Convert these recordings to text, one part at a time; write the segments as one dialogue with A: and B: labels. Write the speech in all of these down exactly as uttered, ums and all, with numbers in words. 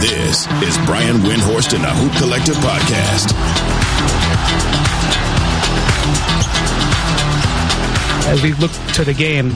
A: This is Brian Windhorst and the Hoop Collective Podcast.
B: As we look to the game,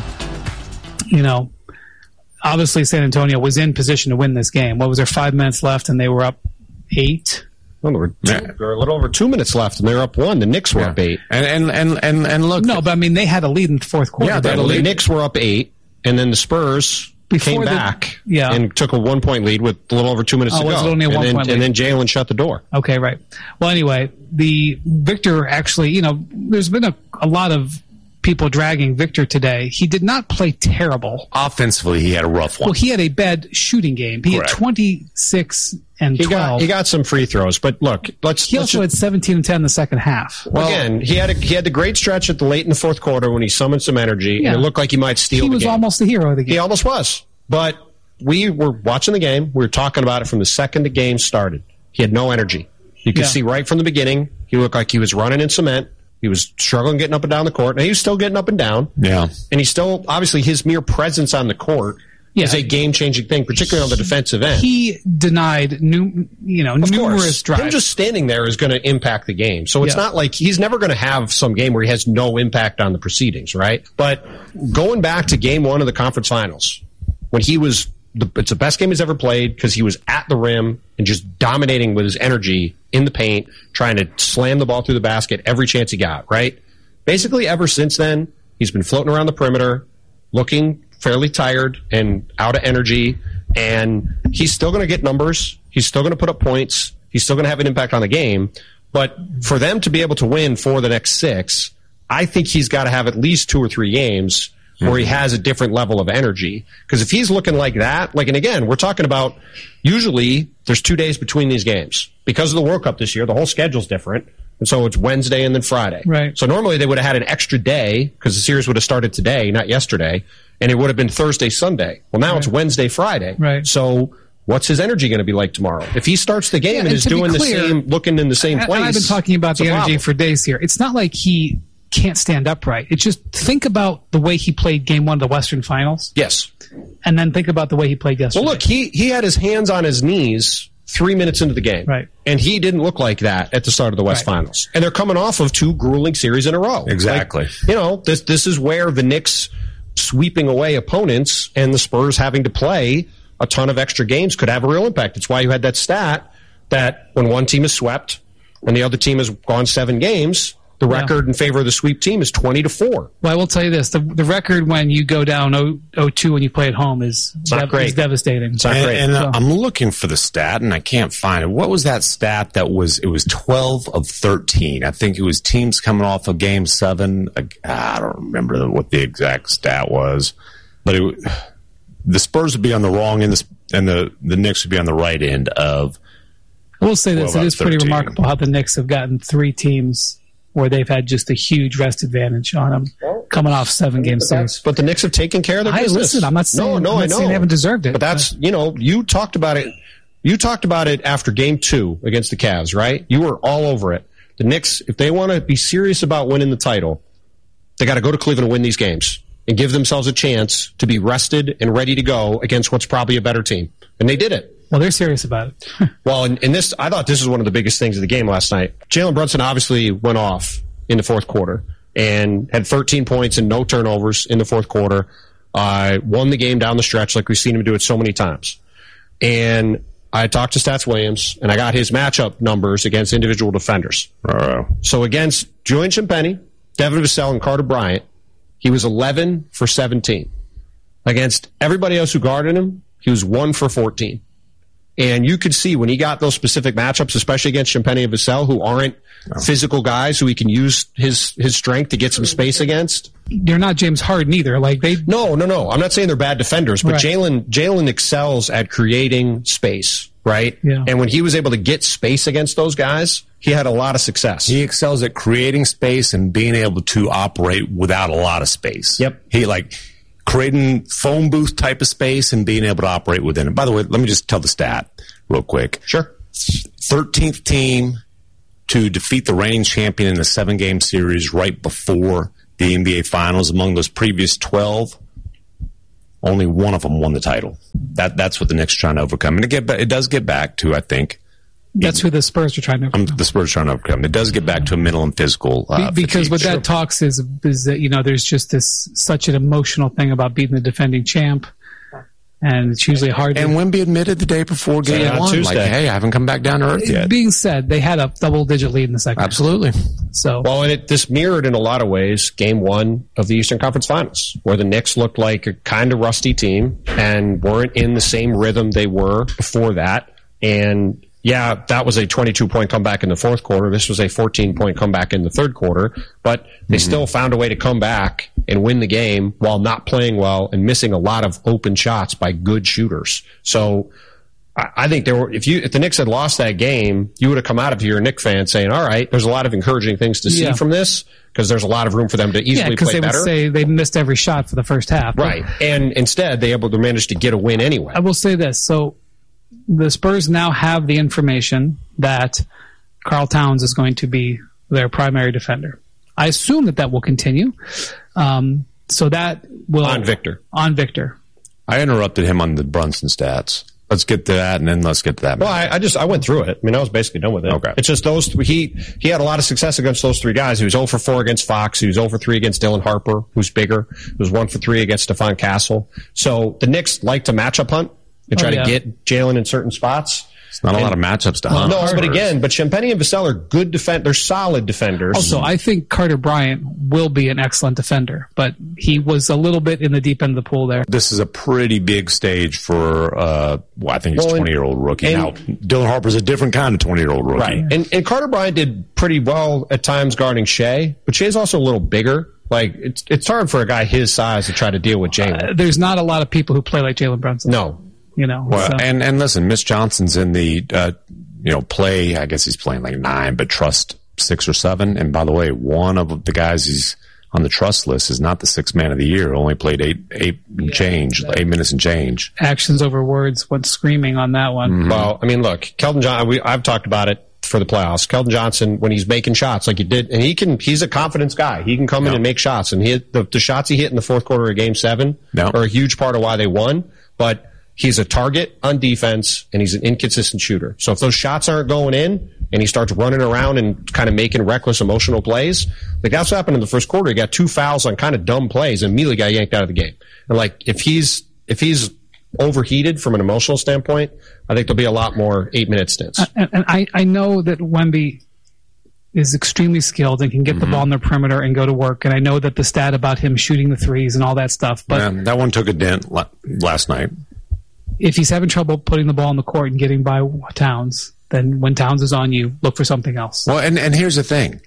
B: you know, obviously San Antonio was in position to win this game. What was there, five minutes left, and they were up eight?
C: Well, there, were two, there were a little over two minutes left, and they were up one. The Knicks were yeah. up eight.
D: And, and and and and look,
B: no, but I mean they had a lead in the fourth quarter.
C: Yeah, the, the Knicks were up eight, and then the Spurs Before came the, back
B: yeah.
C: and took a one-point lead with a little over two minutes
B: oh,
C: to go.
B: Was it only a
C: and,
B: one
C: then,
B: point
C: and
B: lead?
C: then Jalen shut the door.
B: Okay, right. Well, anyway, the Victor actually, you know, there's been a, a lot of people dragging Victor today. He did not play terrible.
D: Offensively, he had a rough one.
B: Well, he had a bad shooting game. He Correct. had twenty-six and
C: he
B: twelve.
C: Got, he got some free throws, but look, let's.
B: He
C: let's
B: also
C: just,
B: had seventeen and ten in the second half.
C: Well, again, he had a, he had the great stretch at the late in the fourth quarter when he summoned some energy, yeah. and it looked like he might steal
B: he
C: the game.
B: He was almost the hero of the game.
C: He almost was, but we were watching the game. We were talking about it from the second the game started. He had no energy. You could yeah. see right from the beginning, he looked like he was running in cement. He was struggling getting up and down the court. And he was still getting up and down.
D: Yeah.
C: And he's still, obviously, his mere presence on the court yeah. is a game-changing thing, particularly on the defensive end.
B: He denied new, you know,
C: of
B: numerous
C: course,
B: drives.
C: Him just standing there is going to impact the game. So it's yeah. not like he's never going to have some game where he has no impact on the proceedings, right? But going back to game one of the conference finals, when he was, the, it's the best game he's ever played because he was at the rim and just dominating with his energy in the paint, trying to slam the ball through the basket every chance he got, right? Basically, ever since then, he's been floating around the perimeter, looking fairly tired and out of energy, and he's still going to get numbers. He's still going to put up points. He's still going to have an impact on the game. But for them to be able to win for the next six, I think he's got to have at least two or three games where he has a different level of energy. Because if he's looking like that, like, and again, we're talking about usually there's two days between these games. Because of the World Cup this year, the whole schedule's different. And so it's Wednesday and then Friday.
B: Right.
C: So normally they would have had an extra day because the series would have started today, not yesterday. And it would have been Thursday, Sunday. Well, now right. it's Wednesday, Friday.
B: Right.
C: So what's his energy going to be like tomorrow? If he starts the game yeah, and, and is doing clear, the same, looking in the same place.
B: And I've been talking about the energy
C: problem.
B: for days here. It's not like he can't stand upright. It's just think about the way he played game one of the Western Finals.
C: Yes.
B: And then think about the way he played yesterday.
C: Well, look, he, he had his hands on his knees three minutes into the game.
B: Right.
C: And he didn't look like that at the start of the West right. Finals. And they're coming off of two grueling series in a row.
D: Exactly.
C: Like, you know, this this is where the Knicks sweeping away opponents and the Spurs having to play a ton of extra games could have a real impact. It's why you had that stat that when one team is swept and the other team has gone seven games, the yeah. record in favor of the sweep team is twenty to four.
B: Well, I will tell you this. The, the record when you go down oh two when you play at home is,
C: not
B: dev-
C: great.
B: is devastating.
C: It's not
D: and,
C: great.
D: And
B: so.
D: I'm looking for the stat, and I can't find it. What was that stat that was, it was twelve of thirteen. I think it was teams coming off of game seven. I don't remember what the exact stat was, but it, the Spurs would be on the wrong end, and the, the Knicks would be on the right end of
B: I will say this. It is pretty
D: thirteen.
B: Remarkable how the Knicks have gotten three teams where they've had just a huge rest advantage on them coming off seven game series.
C: But the Knicks have taken care of their
B: I
C: business.
B: Listen, I'm not saying,
C: no, no,
B: I'm not
C: I know.
B: saying they haven't deserved it.
C: But that's, you know, you talked about it. You talked about it after game two against the Cavs, right? You were all over it. The Knicks, if they want to be serious about winning the title, they got to go to Cleveland and win these games and give themselves a chance to be rested and ready to go against what's probably a better team. And they did it.
B: Well, they're serious about it.
C: Well, in, in this, I thought this was one of the biggest things of the game last night. Jalen Brunson obviously went off in the fourth quarter and had thirteen points and no turnovers in the fourth quarter. Uh, won the game down the stretch like we've seen him do it so many times. And I talked to Stats Williams, and I got his matchup numbers against individual defenders.
D: Uh,
C: so against Julian Champagnie, Devin Vassell, and Carter Bryant, he was eleven for seventeen. Against everybody else who guarded him, he was one for fourteen. And you could see when he got those specific matchups, especially against Champagnie and Vassell, who aren't no. physical guys who he can use his, his strength to get some space against.
B: They're not James Harden either. Like they
C: No, no, no. I'm not saying they're bad defenders, but right. Jalen Jalen excels at creating space, right?
B: Yeah.
C: And when he was able to get space against those guys, he had a lot of success.
D: He excels at creating space and being able to operate without a lot of space.
C: Yep.
D: He like creating phone booth type of space and being able to operate within it. By the way, let me just tell the stat real quick.
C: Sure.
D: thirteenth team to defeat the reigning champion in the seven-game series right before the N B A Finals among those previous twelve. only one of them won the title. That that's what the Knicks are trying to overcome, and it get it does get back to I think.
B: That's who the Spurs are trying to overcome.
D: Um, the Spurs are trying to overcome. It does get back to a mental and physical. Uh,
B: Be- because
D: fatigue.
B: what that
D: Sure.
B: talks is is that you know there's just this such an emotional thing about beating the defending champ, and it's usually hard.
D: And
B: to,
D: Wemby admitted the day before game
C: Yeah,
D: one,
C: Tuesday.
D: like, "Hey, I haven't come back down to earth yet."
B: Being said, they had a double-digit lead in the second.
D: Absolutely.
B: So
C: Well, and it, this mirrored in a lot of ways game one of the Eastern Conference Finals, where the Knicks looked like a kind of rusty team and weren't in the same rhythm they were before that. And yeah, that was a twenty-two point comeback in the fourth quarter. This was a fourteen point comeback in the third quarter, but they mm-hmm. still found a way to come back and win the game while not playing well and missing a lot of open shots by good shooters. So I think there were, if you, if the Knicks had lost that game, you would have come out of here, a Knicks fan, saying, all right, there's a lot of encouraging things to see
B: Yeah.
C: from this because there's a lot of room for them to
B: yeah,
C: easily
B: because
C: play
B: they
C: better.
B: would say they missed every shot for the first half.
C: Right. And instead, they able to manage to get a win anyway.
B: I will say this. So the Spurs now have the information that Karl Towns is going to be their primary defender. I assume that that will continue. Um, so that will...
C: On Victor.
B: On Victor.
D: I interrupted him on the Brunson stats. Let's get to that, and then let's get to that.
C: Well, I, I just I went through it. I mean, I was basically done with it.
D: Okay.
C: It's just those he he had a lot of success against those three guys. He was zero for four against Fox. He was zero for three against Dylan Harper, who's bigger. He was one for three against Stephon Castle. So the Knicks like to matchup hunt and try
B: Oh, yeah.
C: to get Jalen in certain spots.
D: It's not a lot of matchups to hunt.
C: No, but again, but Champagnie and Vassell are good defend. They're solid defenders.
B: Also, I think Carter Bryant will be an excellent defender, but he was a little bit in the deep end of the pool there.
D: This is a pretty big stage for, uh, well, I think he's a
C: Well, and-
D: twenty-year-old rookie.
C: and-
D: Now, Dylan Harper's a different kind of twenty-year-old rookie.
C: Right. And, and Carter Bryant did pretty well at times guarding Shea, but Shea's also a little bigger. Like, it's it's hard for a guy his size to try to deal with Jalen.
B: Uh, there's not a lot of people who play like Jalen Brunson.
C: No.
B: You know.
D: Well,
B: so.
D: and, and listen, Mitch Johnson's in the, uh, you know, play, I guess he's playing like nine, but trust six or seven. And by the way, one of the guys he's on the trust list is not the sixth man of the year. Only played eight, eight and change, eight minutes and change.
B: Actions over words went screaming on that one.
C: Mm-hmm. Well, I mean, look, Keldon Johnson, we, I've talked about it for the playoffs. Keldon Johnson, when he's making shots like he did, and he can, he's a confidence guy. He can come
D: Yeah.
C: in and make shots. And he, the, the shots he hit in the fourth quarter of game seven
D: Yeah.
C: are a huge part of why they won. But he's a target on defense, and he's an inconsistent shooter. So if those shots aren't going in, and he starts running around and kind of making reckless emotional plays, like that's what happened in the first quarter. He got two fouls on kind of dumb plays and immediately got yanked out of the game. And like, if he's, if he's overheated from an emotional standpoint, I think there'll be a lot more eight minute stints.
B: And, and I, I know that Wemby is extremely skilled and can get
D: Mm-hmm.
B: the ball in the perimeter and go to work. And I know that the stat about him shooting the threes and all that stuff. But
D: Yeah, that one took a dent la- last night.
B: if he's having trouble putting the ball in the court and getting by Towns, then when Towns is on you, look for something else.
D: Well, and, and here's the thing.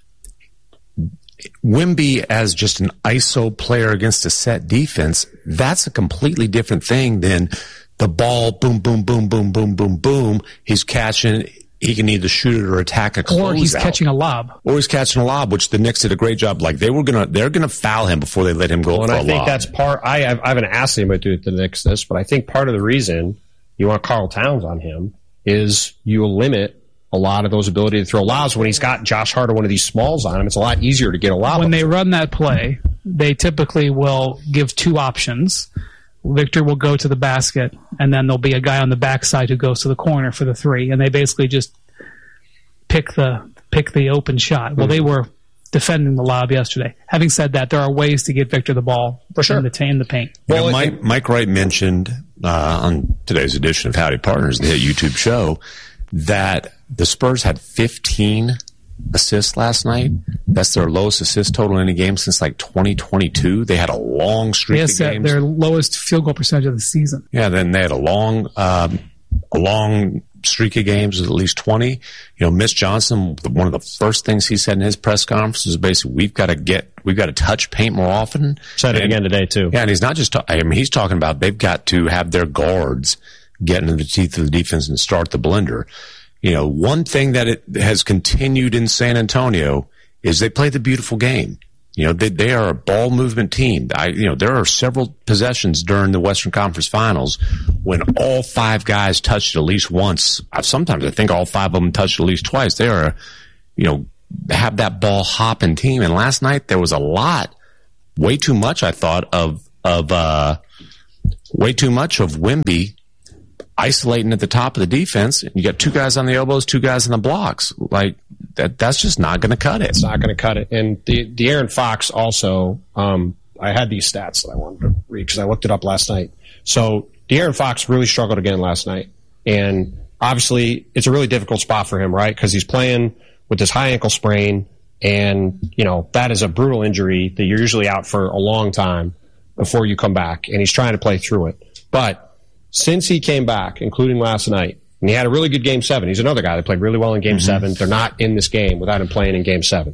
D: Wemby as just an I S O player against a set defense, that's a completely different thing than the ball, boom, boom, boom, boom, boom, boom, boom. He's catching. He can either shoot it or attack a closeout.
B: Or he's catching a lob.
D: Or he's catching a lob, which the Knicks did a great job. Like they were gonna, they're gonna foul him before they let him go
C: Well,
D: for
C: and
D: a
C: I think
D: lob.
C: that's part. I, I've- I haven't asked anybody to do the Knicks this, but I think part of the reason you want Karl Towns on him is you limit a lot of those ability to throw lobs when he's got Josh Hart or one of these smalls on him. It's a lot easier to get a lob.
B: When they run that play, they typically will give two options. Victor will go to the basket, and then there'll be a guy on the backside who goes to the corner for the three, and they basically just pick the pick the open shot. Well, they were defending the lob yesterday. Having said that, there are ways to get Victor the ball
C: For sure.
B: in the, in the paint.
D: You know,
C: Well,
D: Mike,
C: it-
D: Mike Wright mentioned uh, on today's edition of Howdy Partners, the YouTube show, that the Spurs had fifteen assists last night. That's their lowest assist total in a game since like twenty twenty-two. They had a long streak
B: Yes,
D: of
B: that-
D: games.
B: their lowest field goal percentage of the season.
D: Yeah, then they had a long, um, a long streak of games with at least twenty. You know, Mitch Johnson, one of the first things he said in his press conference is basically, we've got to get, we've got to touch paint more often.
C: said it
D: And-
C: again today too.
D: Yeah, and he's not just, ta- I mean, he's talking about they've got to have their guards get into the teeth of the defense and start the blender. You know, one thing that it has continued in San Antonio is they play the beautiful game. You know, they, they are a ball movement team. I, you know, there are several possessions during the Western Conference Finals when all five guys touched it at least once. I- Sometimes I think all five of them touched it at least twice. They are, you know, have that ball hopping team. And last night there was a lot, way too much, I thought, of, of, uh, way too much of Wemby isolating at the top of the defense. You got two guys on the elbows, two guys on the blocks. Like that, that's just not going to cut it.
C: It's not going to cut it. And the De'Aaron Fox also, um, I had these stats that I wanted to read because I looked it up last night. So De'Aaron Fox really struggled again last night. And obviously it's a really difficult spot for him, right? Because he's playing with this high ankle sprain. And, you know, that is a brutal injury that you're usually out for a long time before you come back. And he's trying to play through it. But since he came back, including last night, and he had a really good game seven. He's another guy that played really well in game mm-hmm. seven. They're not in this game without him playing in game seven.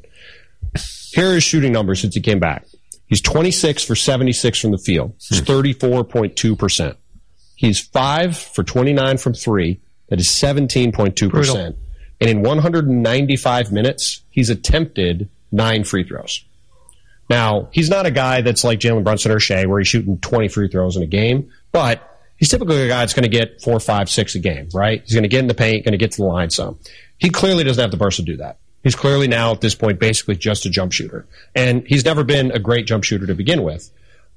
C: Here are his shooting numbers since he came back. He's twenty-six for seventy-six from the field. He's thirty-four point two percent. He's five for twenty-nine from three. That is seventeen point two percent. And in one hundred ninety-five minutes, he's attempted nine free throws. Now, he's not a guy that's like Jalen Brunson or Shea where he's shooting twenty free throws in a game, but he's typically a guy that's going to get four, five, six a game, right? He's going to get in the paint, going to get to the line some. He clearly doesn't have the burst to do that. He's clearly now at this point basically just a jump shooter. And he's never been a great jump shooter to begin with.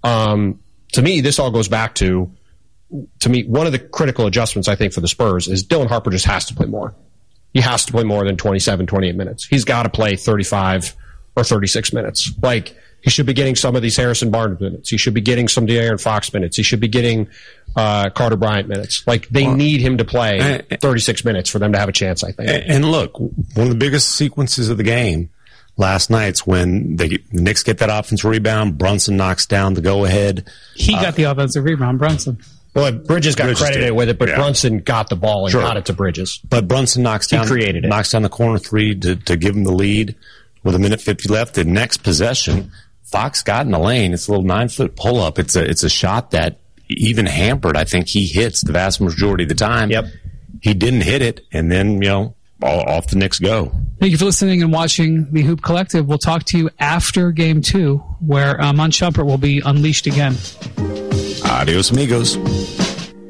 C: Um, to me, this all goes back to, to me, one of the critical adjustments I think for the Spurs is Dylan Harper just has to play more. He has to play more than twenty-seven, twenty-eight minutes. He's got to play thirty-five or thirty-six minutes. Like, he should be getting some of these Harrison Barnes minutes. He should be getting some De'Aaron Fox minutes. He should be getting uh, Carter Bryant minutes. Like, they well, need him to play thirty-six minutes for them to have a chance, I think.
D: And look, one of the biggest sequences of the game last night's when they, the Knicks get that offensive rebound, Brunson knocks down the go-ahead.
B: He
D: uh,
B: got the offensive rebound, Brunson.
C: Well, Bridges got Bridges credited did. with it, but yeah. Brunson got the ball and sure. got it to Bridges.
D: But Brunson knocks down,
C: he created it.
D: knocks down the corner three to, to give him the lead with a minute fifty left. The next possession, Fox got in the lane. It's a little nine-foot pull-up. It's a it's a shot that even hampered, I think he hits the vast majority of the time.
C: Yep.
D: He didn't hit it, and then, you know, off the Knicks go.
B: Thank you for listening and watching the Hoop Collective. We'll talk to you after Game two, where uh, Mon Shumpert will be unleashed again.
D: Adios, amigos.